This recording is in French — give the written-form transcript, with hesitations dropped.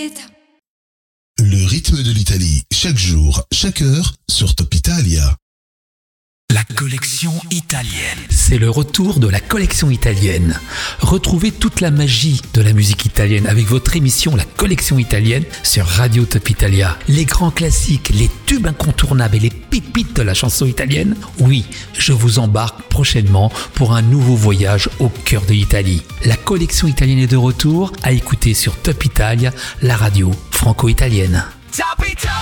vita. Le rythme de l'Italie, chaque jour, chaque heure, sur Top Italia. La collection italienne. C'est le retour de la collection italienne. Retrouvez toute la magie de la musique italienne avec votre émission La collection italienne sur Radio Top Italia. Les grands classiques, les tubes incontournables et les pépites de la chanson italienne. Oui, je vous embarque prochainement pour un nouveau voyage au cœur de l'Italie. La collection italienne est de retour à écouter sur Top Italia, la radio franco-italienne. Top Italia.